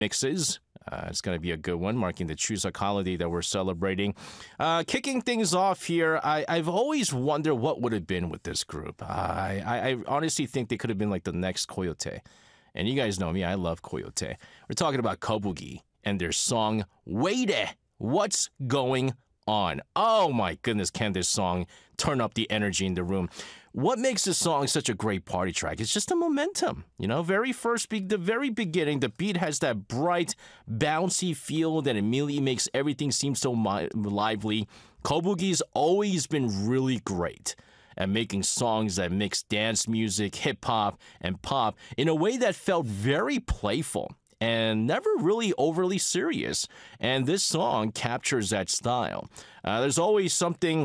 mixes. It's going to be a good one, marking the Chuseok holiday that we're celebrating. Kicking things off here, I've always wondered what would have been with this group. I honestly think they could have been like the next Coyote. And you guys know me, I love Coyote. We're talking about Kobugi and their song, Weide. What's going on? Oh my goodness, can this song turn up the energy in the room? What makes this song such a great party track? It's just the momentum. You know, the very beginning, the beat has that bright, bouncy feel that immediately makes everything seem so lively. Kobugi's always been really great at making songs that mix dance music, hip-hop, and pop in a way that felt very playful and never really overly serious. And this song captures that style. There's always something,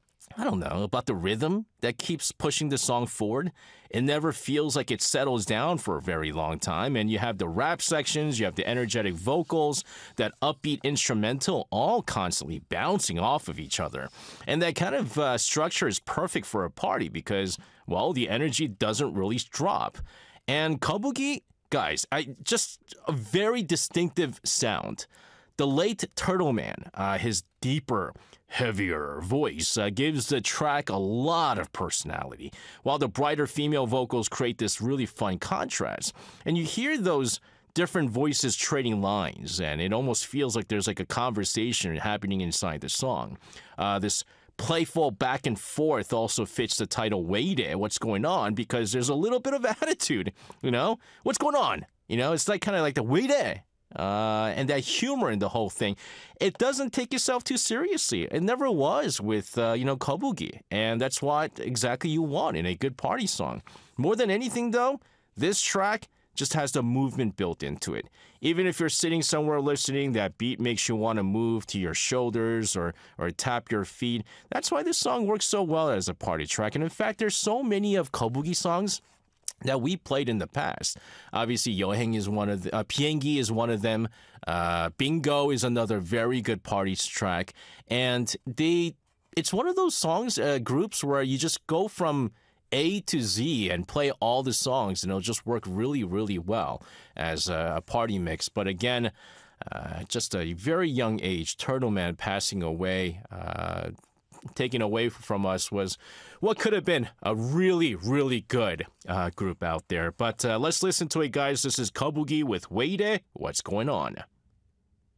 I don't know, about the rhythm that keeps pushing the song forward. It never feels like it settles down for a very long time. And you have the rap sections, you have the energetic vocals, that upbeat instrumental, all constantly bouncing off of each other. And that kind of structure is perfect for a party because, well, the energy doesn't really drop. And Kobugi, guys, just a very distinctive sound. The late Turtle Man, his deeper, heavier voice gives the track a lot of personality, while the brighter female vocals create this really fun contrast. And you hear those different voices trading lines, and it almost feels like there's like a conversation happening inside the song. This playful back and forth also fits the title Weide, what's going on, because there's a little bit of attitude, you know? What's going on? You know, it's like kind of like the Weide. And that humor in the whole thing. It doesn't take itself too seriously. It never was with, Kobugi. And that's what exactly you want in a good party song. More than anything, though, this track just has the movement built into it. Even if you're sitting somewhere listening, that beat makes you want to move to your shoulders or tap your feet. That's why this song works so well as a party track. And in fact, there's so many of Kobugi songs that we played in the past. Obviously, Yoheng is one of Piengi is one of them. Bingo is another very good party track. And it's one of those songs, groups where you just go from A to Z and play all the songs, and it'll just work really, really well as a party mix. But again, just a very young age, Turtle Man passing away, taken away from us, was what could have been a really, really good group out there. But let's listen to it, guys. This is Kobugi with Weide. What's going on?